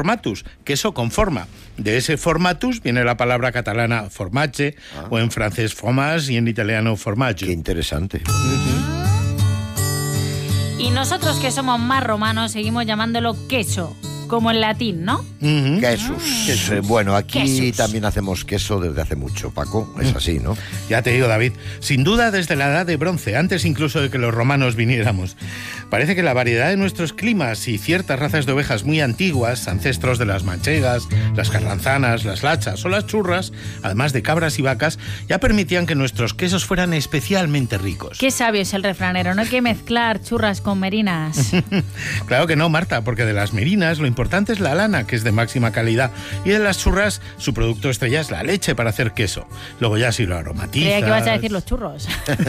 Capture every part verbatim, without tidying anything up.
formatus, queso con forma. De ese formatus viene la palabra catalana formatge, ah. o en francés fromage y en italiano formaggio. Qué interesante. Uh-huh. Y nosotros, que somos más romanos, seguimos llamándolo queso, como en latín, ¿no? Uh-huh. Quesos. Ah. Quesos. Bueno, aquí Quesos. También hacemos queso desde hace mucho, Paco. Es así, ¿no? Ya te digo, David. Sin duda desde la edad de bronce, antes incluso de que los romanos viniéramos. Parece que la variedad de nuestros climas y ciertas razas de ovejas muy antiguas, ancestros de las manchegas, las carranzanas, las lachas o las churras, además de cabras y vacas, ya permitían que nuestros quesos fueran especialmente ricos. Qué sabio es el refranero, no hay que mezclar churras con merinas. Claro que no, Marta, porque de las merinas lo importante es la lana, que es de máxima calidad, y de las churras su producto estrella es la leche para hacer queso. Luego ya si lo aromatizas... Creía que ibas a decir los churros.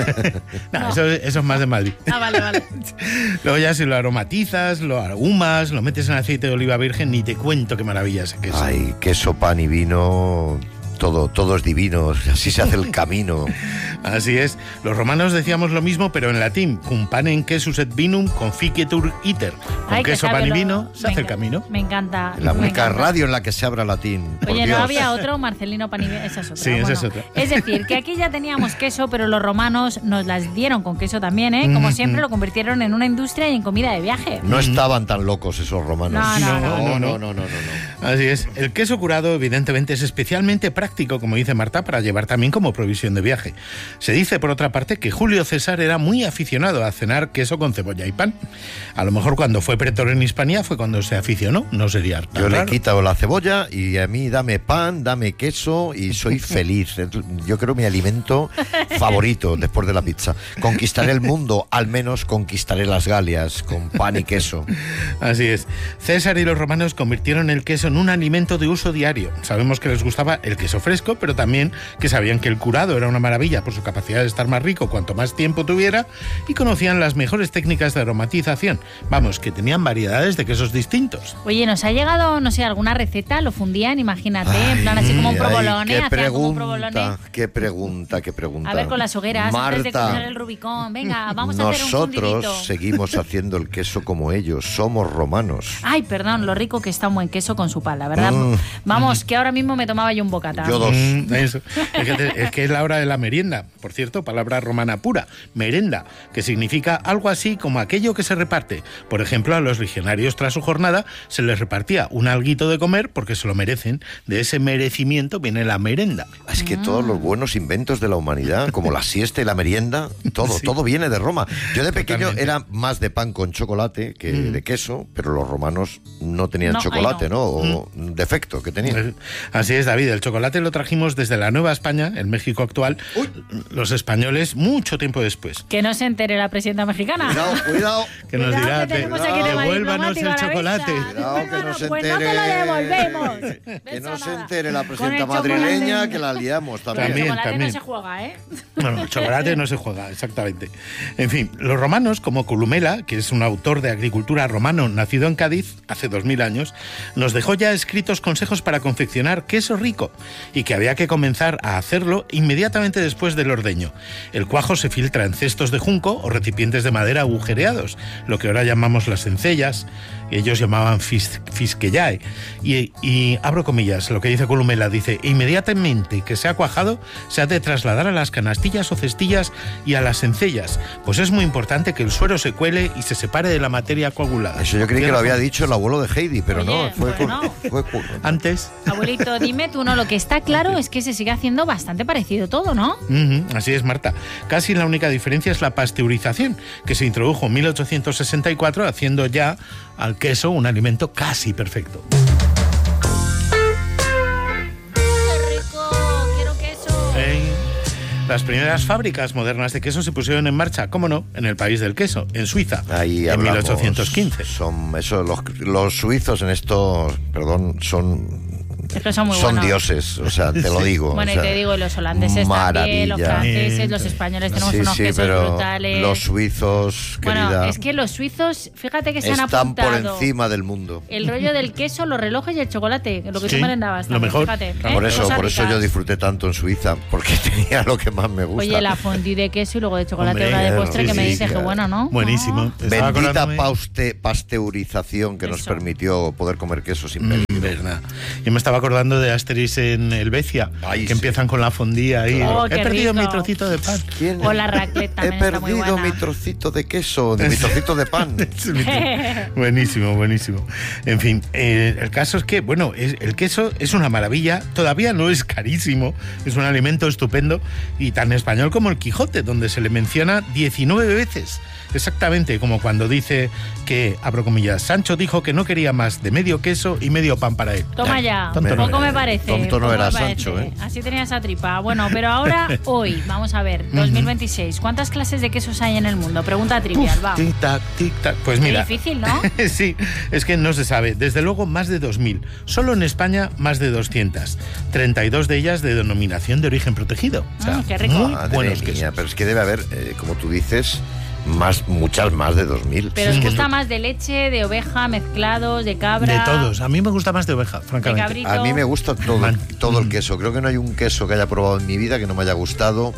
no, no. Eso, eso es más de Madrid. Ah, vale, vale. Luego ya si lo aromatizas, lo ahumas, lo metes en aceite de oliva virgen, ni te cuento qué maravilla ese queso. Ay, queso, pan y vino... Todo, todo es divino, así se hace el camino. Así es. Los romanos decíamos lo mismo, pero en latín. Cum panem quesus et vinum conficetur iter. Con Ay, queso, pan y lo... vino se me hace el encanta, camino. Me encanta. La me única encanta. radio en la que se habla latín. Por Oye, Dios. ¿no había otro? Marcelino pan y vino. Esa es otra. Sí, bueno, esa es otra. Es decir, que aquí ya teníamos queso, pero los romanos nos las dieron con queso también, ¿eh? Como siempre, lo convirtieron en una industria y en comida de viaje. No estaban tan locos esos romanos. No, no, no, no, no, no, no, no, no. Así es. El queso curado, evidentemente, es especialmente práctico, como dice Marta, para llevar también como provisión de viaje. Se dice, por otra parte, que Julio César era muy aficionado a cenar queso con cebolla y pan. A lo mejor cuando fue pretor en Hispania fue cuando se aficionó, no sería tan Yo raro. le he quitado la cebolla y a mí dame pan, dame queso y soy feliz. Yo creo mi alimento favorito después de la pizza. Conquistaré el mundo, al menos conquistaré las Galias con pan y queso. Así es. César y los romanos convirtieron el queso en un alimento de uso diario. Sabemos que les gustaba el queso fresco, pero también que sabían que el curado era una maravilla por su capacidad de estar más rico cuanto más tiempo tuviera, y conocían las mejores técnicas de aromatización. Vamos, que tenían variedades de quesos distintos. Oye, nos ha llegado, no sé, alguna receta, lo fundían, imagínate, ay, en plan así como un provolone, ay, qué hacían como un pregunta, provolone. qué pregunta, qué pregunta. A ver, con las hogueras, Marta, antes de cruzar el Rubicón, venga, vamos a hacer un nosotros fundidito. seguimos haciendo el queso como ellos, somos romanos. Ay, perdón, lo rico que está un buen queso con su pala, ¿verdad? Mm. Vamos, que ahora mismo me tomaba yo un bocata. Yo dos. Mm, eso. Es, que te, es que es la hora de la merienda, por cierto, palabra romana pura, merenda, que significa algo así como aquello que se reparte. Por ejemplo, a los legionarios tras su jornada se les repartía un alguito de comer porque se lo merecen. De ese merecimiento viene la merenda. Es que todos los buenos inventos de la humanidad, como la siesta y la merienda, todo, sí. todo viene de Roma. Yo de pequeño Totalmente. era más de pan con chocolate que mm. de queso, pero los romanos no tenían no, chocolate, no. ¿no? O mm. defecto que tenían. Así es, David, el chocolate lo trajimos desde la Nueva España, el México actual, Uy. los españoles mucho tiempo después. Que no se entere la presidenta mexicana. Cuidado, cuidado. Que nos cuidado, dirá, que tenemos te, aquí de devuélvanos el chocolate. Cuidado, que no se pues entere. no te lo devolvemos. Que no se entere la presidenta madrileña, que la liamos también. También, también, el chocolate también. no se juega, ¿eh? Bueno, el chocolate no se juega, exactamente. En fin, los romanos, como Columela, que es un autor de agricultura romano nacido en Cádiz hace dos mil años, nos dejó ya escritos consejos para confeccionar queso rico y que había que comenzar a hacerlo inmediatamente después del ordeño. El cuajo se filtra en cestos de junco o recipientes de madera agujereados, lo que ahora llamamos las encellas, ellos llamaban fis, fisquellae. Y, y abro comillas, lo que dice Columela, dice, inmediatamente que se ha cuajado, se ha de trasladar a las canastillas o cestillas y a las encellas, pues es muy importante que el suero se cuele y se separe de la materia coagulada. Eso yo creí que lo había dicho el abuelo de Heidi, pero Oye, no, fue, bueno. fue, fue antes. Abuelito, dime tú, no, lo que está claro es que se sigue haciendo bastante parecido todo, ¿no? Uh-huh, así es, Marta. Casi la única diferencia es la pasteurización, que se introdujo en mil ochocientos sesenta y cuatro, haciendo ya al queso un alimento casi perfecto. ¡Qué rico! ¡Quiero queso! Hey. Las primeras fábricas modernas de queso se pusieron en marcha, cómo no, en el país del queso, en Suiza, Ahí en hablamos, mil ochocientos quince. Son, eso, los, los suizos en esto, perdón, son Es que son muy son buenos. dioses, o sea, te lo digo. Bueno, o sea, y te digo, los holandeses también, los franceses, los españoles, tenemos sí, unos sí, quesos pero brutales. Los suizos, Bueno, querida, es que los suizos, fíjate que se han están por apuntado encima del mundo. el rollo del queso, los relojes y el chocolate, lo que Sí, tú merendabas. lo también, mejor. Fíjate, ¿eh? Por eso, Cosas por eso ricas. yo disfruté tanto en Suiza, porque tenía lo que más me gusta. Oye, la fondue de queso y luego de chocolate, Hombre, una de postre sí, que me sí, dices sí, que bueno, ¿no? Buenísimo. No. Estaba Bendita acordándome- pauste- pasteurización que nos Eso. permitió poder comer queso sin Mm, peligro. verdad. Yo me estaba acordando de Asterix en Helvecia, Ay, que sí. empiezan con la fondía ahí. Oh, He qué perdido rico. mi trocito de pan. ¿Quién? O la raclette He también está muy perdido buena. mi trocito de queso, de mi trocito de pan. Buenísimo, buenísimo. En fin, eh, el caso es que, bueno, es- el queso es una maravilla, todavía no es carísimo, es un alimento estupendo y tan español como el Quijote, donde se le menciona diecinueve veces. Exactamente como cuando dice que, abro comillas, Sancho dijo que no quería más de medio queso y medio pan para él. Toma ya, Tonto no poco era. me parece. Tonto no poco era me parece. Sancho, ¿eh? Así tenía esa tripa. Bueno, pero ahora, hoy, vamos a ver, dos mil veintiséis, ¿cuántas clases de quesos hay en el mundo? Pregunta trivial, va. Tic tac, tic tac. Pues Qué mira. difícil, ¿no? Sí, es que no se sabe. Desde luego más de dos mil. Solo en España más de doscientas. treinta y dos de ellas de denominación de origen protegido. O sea, Mm, qué rico. muy Madre buenos mía, quesos. pero es que debe haber, eh, como tú dices, más, muchas más de dos mil. Pero Sí, os que gusta no- más de leche, de oveja, mezclados, de cabra. De todos. A mí me gusta más de oveja, De francamente. cabrito. A mí me gusta todo, Man. todo el Mm. queso. Creo que no hay un queso que haya probado en mi vida que no me haya gustado.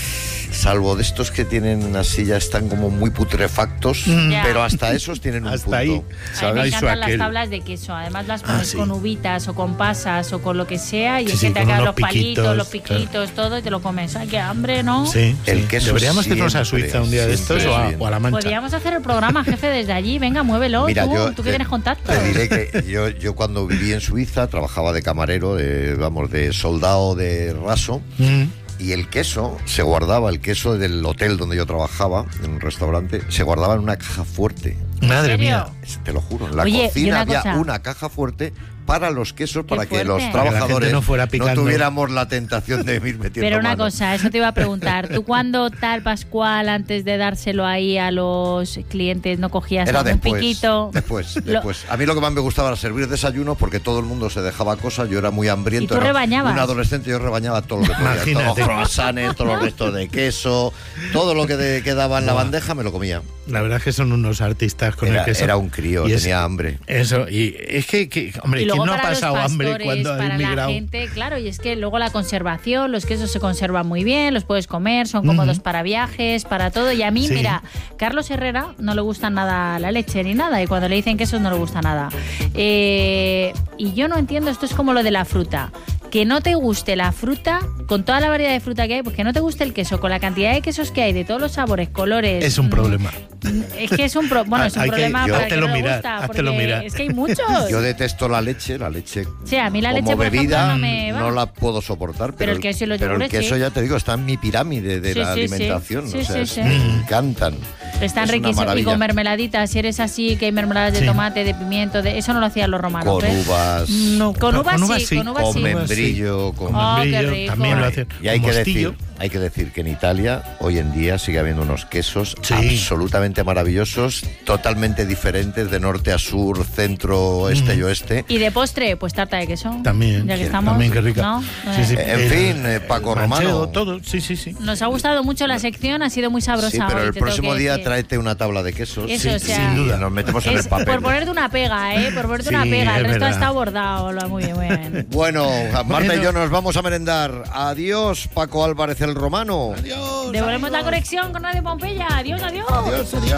Salvo de estos que tienen así, ya están como muy putrefactos, Mm. Ya. pero hasta esos tienen un Hasta punto. ahí. A mí me ¿Sabes? encantan las Aquel. tablas de queso. Además las pones sí. con uvitas o con pasas o con lo que sea y Sí, es sí, que te con quedan unos los palitos, piquitos, los piquitos, todo y te lo comes. Ay, qué hambre, ¿no? Sí, El sí. queso Deberíamos irnos a siempre, Suiza un día de estos siempre o a, es bien. o a La Mancha. Podríamos hacer el programa, jefe, desde allí. Venga, muévelo. Mira, tú, yo tú que te- tienes contacto. Te diré que yo, yo cuando viví en Suiza trabajaba de camarero, de, vamos, de soldado de raso. Mm. Y el queso se guardaba, el queso del hotel donde yo trabajaba, en un restaurante, se guardaba en una caja fuerte. Madre ¿En serio? mía. Te lo juro, en la Oye, y una cocina había cosa. una caja fuerte para los quesos, Qué para que fuerte. los Para que la gente trabajadores no fuera picando. tuviéramos la tentación de ir metiendo Pero una mano. cosa, eso te iba a preguntar. ¿Tú cuando tal Pascual, antes de dárselo ahí a los clientes, no cogías Era algún después, piquito? después, Lo- después. A mí lo que más me gustaba era servir desayuno porque todo el mundo se dejaba cosas, yo era muy hambriento. ¿Y tú era rebañabas? Un adolescente, yo rebañaba todo lo que podía. Todos los Imagínate. croissants, todos los restos de queso, todo lo que de- quedaba en la bandeja me lo comía. La verdad es que son unos artistas con Era, el queso. era un crío, Y es- tenía hambre. Eso, y es que, que, hombre, Y luego ¿quién no ha para pasado los hambre pastores, cuando ha para la emigrado? gente, claro, y es que luego la conservación, los quesos se conservan muy bien, los puedes comer, son cómodos Ujú. para viajes, para todo. Y a mí, Sí. mira, Carlos Herrera no le gusta nada la leche ni nada, y cuando le dicen quesos no le gusta nada. Eh, y yo no entiendo, esto es como lo de la fruta. Que no te guste la fruta, con toda la variedad de fruta que hay, pues que no te guste el queso, con la cantidad de quesos que hay, de todos los sabores, colores. Es un mm, problema. Es que es un, pro- bueno, es un Hay que- problema yo- para el que háztelo no le mirar, gusta, háztelo porque mirar. es que hay muchos. Yo detesto la leche, la leche Sí, a mí la como leche, por ejemplo, bebida no me va. no la puedo soportar, pero, Pero el queso y los pero el yogures, queso sí. ya te digo, está en mi pirámide de Sí, la sí, sí. alimentación. Sí, o sea, sí, es- sí. me encantan. Están Es una riquísimos. Y maravilla. con mermeladitas, si eres así, que hay mermeladas de Sí. tomate, de pimiento, de eso no lo hacían los romanos. Con ¿ves? uvas, No, Con uvas sí, con uvas con sí. membrillo, con... Con Oh, qué membrillo, rico. también lo hacen. Y hay con que, mostillo. decir, hay que decir que en Italia hoy en día sigue habiendo unos quesos Sí. absolutamente maravillosos, totalmente diferentes de norte a sur, centro, este y oeste. Y de postre, pues tarta de queso. También, Ya que sí, estamos. también, qué rica. ¿no? Sí, sí, En el- fin, eh, Paco el manchego, Romano. todo, sí, sí, sí. Nos ha gustado mucho la sección, ha sido muy sabrosa. Sí, pero hoy, el te tengo próximo que día decir. tráete una tabla de quesos. Eso, Sí, o sea, sin duda, nos metemos en Es el papel. por ponerte una pega, ¿eh? Por ponerte Sí, una pega. El es resto verdad. está bordado. Lo- Muy bien, muy bien. Bueno, Marta y Bueno. yo nos vamos a merendar. Adiós, Paco Álvarez el Romano. Adiós. Devolvemos la conexión con Radio Pompeya. Adiós, adiós. Adiós, adiós.